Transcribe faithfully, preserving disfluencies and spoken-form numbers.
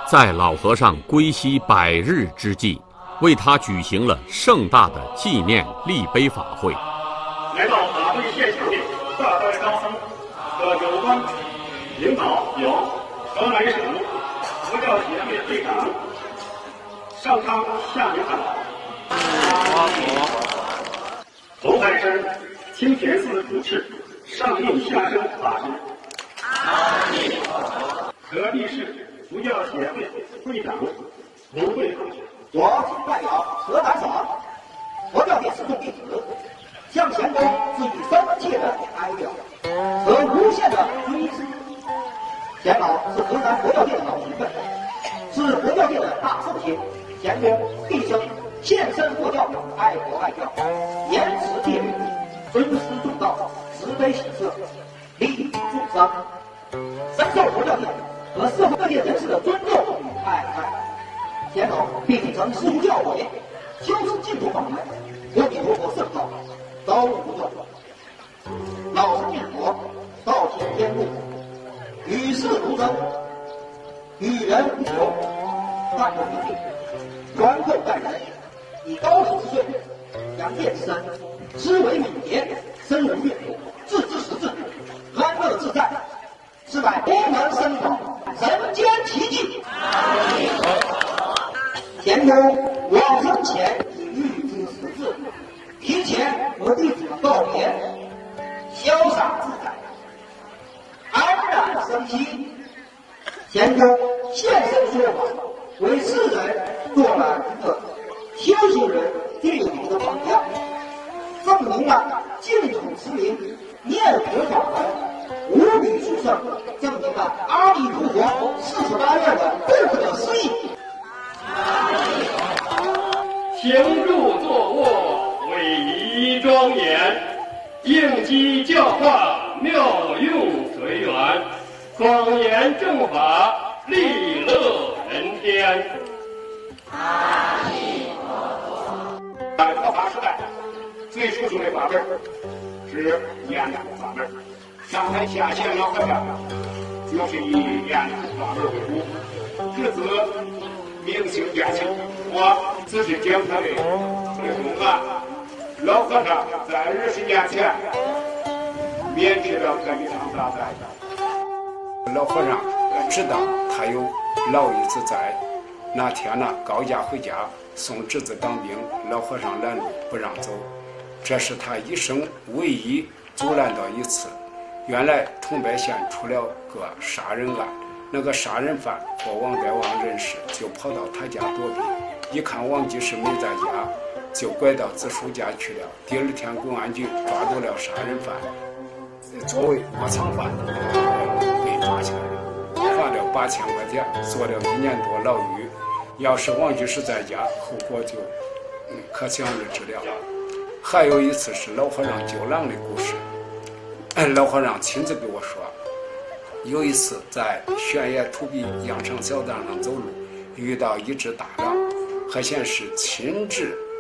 在老和尚归西百日之际，为他举行了盛大的纪念立碑法会。 来到法会现场的大代高僧和有关领导有河南省佛教协会会长上苍下明堂，头海山清田寺主持上应下生法师，河地市佛教协会会长卢慧凤， 我谨代表河南省佛教界师众弟子，向前公致以深切的哀悼和无限的追思。钱老是河南佛教界的老前辈，是佛教界的大圣贤。钱公毕生献身佛教，爱国爱教，严持戒律，尊师重道，慈悲喜舍，利益众生，深受佛教界和社会各界人士的尊重与爱戴。钱老并继承师父教诲，修持净土法门，阿弥陀佛圣道，遭遇不断。老生念佛，道行天路，与世无争，与人无求，淡泊明净，宽厚待人，以高十之岁，扬见之身，思维敏捷，身无怨毒，自知识字，安乐自在，是乃功能深广，人间奇迹。钱公往生前已预知时至，提前和弟子们告别，潇洒自在，安然生息。钱公现身说法，为世人做了一个修行人最好的榜样，证明了净土持名念佛法门无比殊胜，证明了阿弥陀佛四十八愿的不可思议。 行住坐卧，伟仪庄严，应机教化，妙用随缘，广言正法，利乐人天。阿弥陀佛。在佛法时代，最殊胜的法门是念佛法门。上台下线老和尚就是以念佛法门为主，至此明清见清。我只是讲他的内容啊。老和尚在二十年前免去了这一场大灾。 老和尚知道他有老一子在，那天呢高家回家送侄子当兵，老和尚拦路不让走，这是他一生唯一阻拦到一次。原来桐柏县出了个杀人案，那个杀人犯和王德旺认识，就跑到他家躲避，一看王居士没在家，就拐到子叔家去了。第二天公安局抓住了杀人犯，作为窝藏犯被抓起来了，罚了八千块钱，坐了一年多牢狱。要是王居士在家，后果就可想而知了。还有一次是老和尚救狼的故事，老和尚亲自给我说，有一次在悬崖土壁羊肠小道上走路，遇到一只大狼，还先是亲自